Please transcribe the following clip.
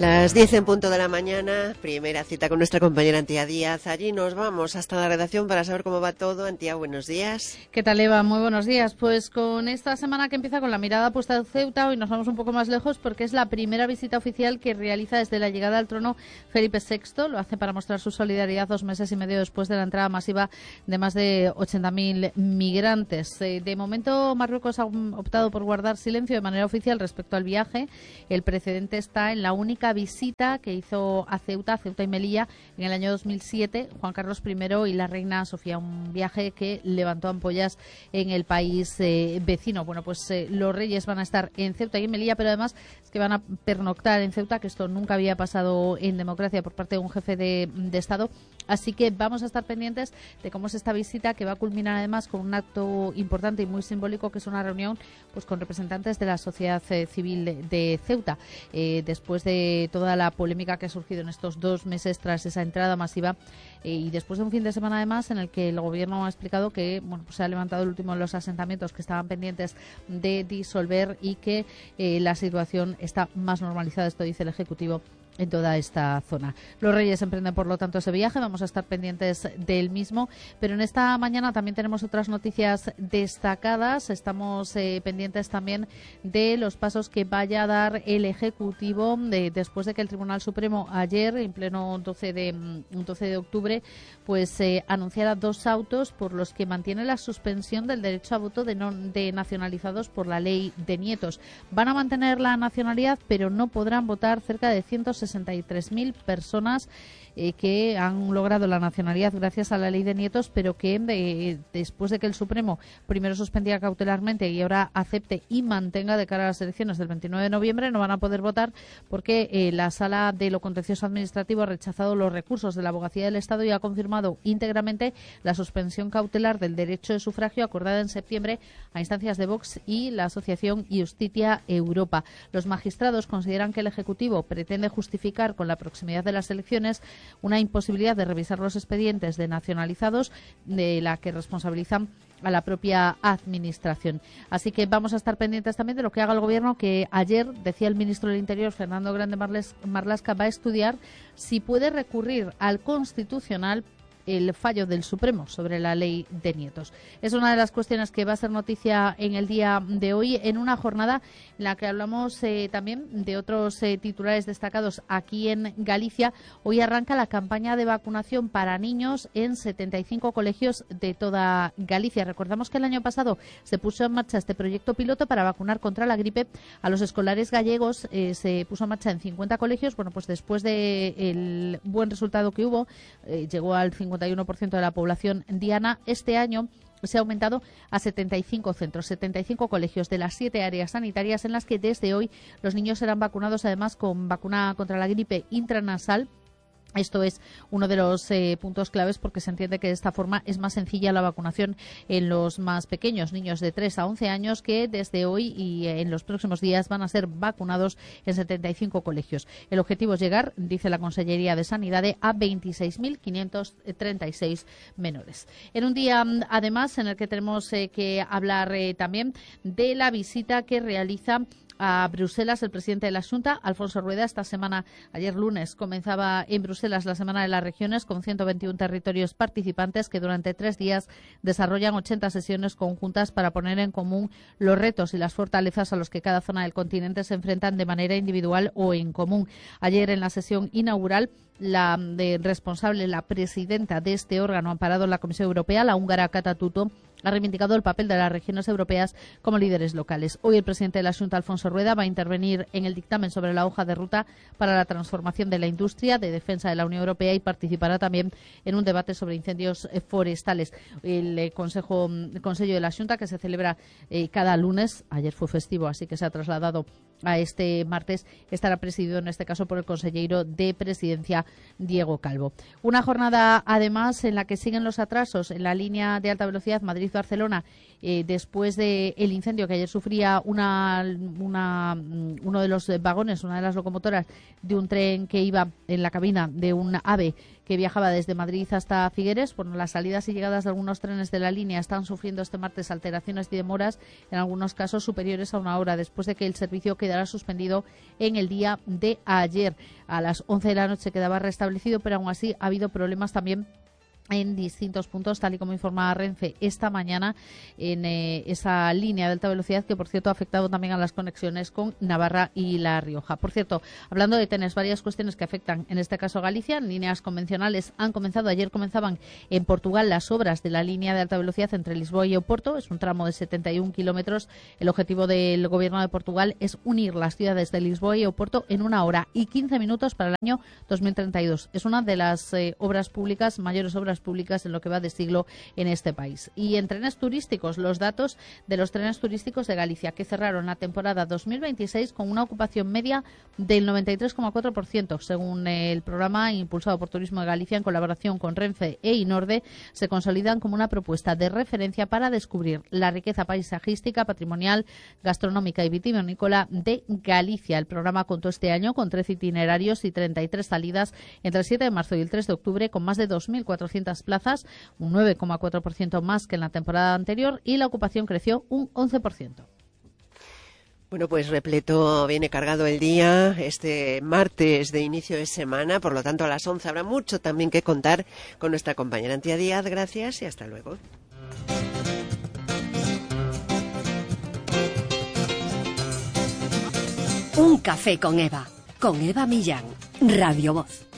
Las 10 en punto de la mañana, primera cita con nuestra compañera Antía Díaz. Allí nos vamos hasta la redacción para saber cómo va todo. Antía, buenos días. ¿Qué tal, Eva? Muy buenos días. Pues con esta semana que empieza con la mirada puesta en Ceuta, hoy nos vamos un poco más lejos porque es la primera visita oficial que realiza desde la llegada al trono Felipe VI. Lo hace para mostrar su solidaridad 2 meses y medio después de la entrada masiva de más de 80.000 migrantes. De momento, Marruecos ha optado por guardar silencio de manera oficial respecto al viaje. El precedente está en la única visita que hizo a Ceuta y Melilla en el año 2007 Juan Carlos I y la reina Sofía, un viaje que levantó ampollas en el país vecino. Bueno, pues los reyes van a estar en Ceuta y en Melilla, pero además es que van a pernoctar en Ceuta, que esto nunca había pasado en democracia por parte de un jefe de Estado. Así que vamos a estar pendientes de cómo es esta visita, que va a culminar además con un acto importante y muy simbólico, que es una reunión pues con representantes de la sociedad civil de Ceuta. Después de toda la polémica que ha surgido en estos 2 meses tras esa entrada masiva y después de un fin de semana además en el que el gobierno ha explicado que pues se ha levantado el último de los asentamientos que estaban pendientes de disolver y que la situación está más normalizada, esto dice el Ejecutivo, en toda esta zona. Los reyes emprenden, por lo tanto, ese viaje. Vamos a estar pendientes del mismo. Pero en esta mañana también tenemos otras noticias destacadas. Estamos pendientes también de los pasos que vaya a dar el Ejecutivo después de que el Tribunal Supremo ayer, en pleno 12 de octubre, pues anunciara 2 autos por los que mantiene la suspensión del derecho a voto de nacionalizados por la ley de nietos. Van a mantener la nacionalidad, pero no podrán votar cerca de 163.000 personas que han logrado la nacionalidad gracias a la ley de nietos, pero que después de que el Supremo primero suspendía cautelarmente y ahora acepte y mantenga de cara a las elecciones del 29 de noviembre, no van a poder votar porque la Sala de lo Contencioso Administrativo ha rechazado los recursos de la Abogacía del Estado y ha confirmado íntegramente la suspensión cautelar del derecho de sufragio acordada en septiembre a instancias de Vox y la Asociación Justitia Europa. Los magistrados consideran que el Ejecutivo pretende justificar con la proximidad de las elecciones una imposibilidad de revisar los expedientes de nacionalizados de la que responsabilizan a la propia Administración. Así que vamos a estar pendientes también de lo que haga el Gobierno, que ayer, decía el ministro del Interior, Fernando Grande Marlaska, va a estudiar si puede recurrir al Constitucional el fallo del Supremo sobre la ley de nietos. Es una de las cuestiones que va a ser noticia en el día de hoy, en una jornada en la que hablamos también de otros titulares destacados aquí en Galicia. Hoy arranca la campaña de vacunación para niños en 75 colegios de toda Galicia. Recordamos que el año pasado se puso en marcha este proyecto piloto para vacunar contra la gripe a los escolares gallegos. Se puso en marcha en 50 colegios. Bueno, pues después del buen resultado que hubo, llegó al 51% de la población diana. Este año se ha aumentado a 75 centros, 75 colegios de las 7 áreas sanitarias en las que desde hoy los niños serán vacunados además con vacuna contra la gripe intranasal. Esto es uno de los puntos claves porque se entiende que de esta forma es más sencilla la vacunación en los más pequeños, niños de 3 a 11 años, que desde hoy y en los próximos días van a ser vacunados en 75 colegios. El objetivo es llegar, dice la Consellería de Sanidad, a 26.536 menores. En un día, además, en el que tenemos que hablar también de la visita que realiza a Bruselas el presidente de la Xunta, Alfonso Rueda. Esta semana, ayer lunes, comenzaba en Bruselas la Semana de las Regiones con 121 territorios participantes que durante 3 días desarrollan 80 sesiones conjuntas para poner en común los retos y las fortalezas a los que cada zona del continente se enfrentan de manera individual o en común. Ayer, en la sesión inaugural, la responsable, la presidenta de este órgano amparado en la Comisión Europea, la húngara Kata Tutto, ha reivindicado el papel de las regiones europeas como líderes locales. Hoy el presidente de la Xunta, Alfonso Rueda, va a intervenir en el dictamen sobre la hoja de ruta para la transformación de la industria de defensa de la Unión Europea y participará también en un debate sobre incendios forestales. El Consejo de la Xunta, que se celebra cada lunes, ayer fue festivo, así que se ha trasladado a este martes, estará presidido en este caso por el consejero de Presidencia, Diego Calvo. Una jornada, además, en la que siguen los atrasos en la línea de alta velocidad Madrid-Barcelona, después del incendio que ayer sufría uno de los vagones, una de las locomotoras de un tren que iba en la cabina de un AVE que viajaba desde Madrid hasta Figueres. Bueno, las salidas y llegadas de algunos trenes de la línea están sufriendo este martes alteraciones y demoras, en algunos casos superiores a 1 hora, después de que el servicio quedara quedará suspendido en el día de ayer. A las 11 de la noche quedaba restablecido, pero aún así ha habido problemas también en distintos puntos, tal y como informaba Renfe esta mañana en esa línea de alta velocidad que, por cierto, ha afectado también a las conexiones con Navarra y La Rioja. Por cierto, hablando de trenes, varias cuestiones que afectan, en este caso a Galicia. Líneas convencionales han comenzado, ayer comenzaban en Portugal las obras de la línea de alta velocidad entre Lisboa y Oporto. Es un tramo de 71 kilómetros. El objetivo del Gobierno de Portugal es unir las ciudades de Lisboa y Oporto en 1 hora y 15 minutos para el año 2032. Es una de las obras públicas, mayores obras públicas en lo que va de siglo en este país. Y en trenes turísticos, los datos de los trenes turísticos de Galicia, que cerraron la temporada 2026 con una ocupación media del 93,4%, según el programa impulsado por Turismo de Galicia en colaboración con Renfe e Inorde, se consolidan como una propuesta de referencia para descubrir la riqueza paisajística, patrimonial, gastronómica y vitivinícola de Galicia. El programa contó este año con 13 itinerarios y 33 salidas entre el 7 de marzo y el 3 de octubre, con más de 2.400 plazas, un 9,4% más que en la temporada anterior, y la ocupación creció un 11%. Bueno, pues repleto, viene cargado el día, este martes de inicio de semana, por lo tanto a las 11 habrá mucho también que contar con nuestra compañera Antía Díaz. Gracias y hasta luego. Un café con Eva Millán, Radio Voz.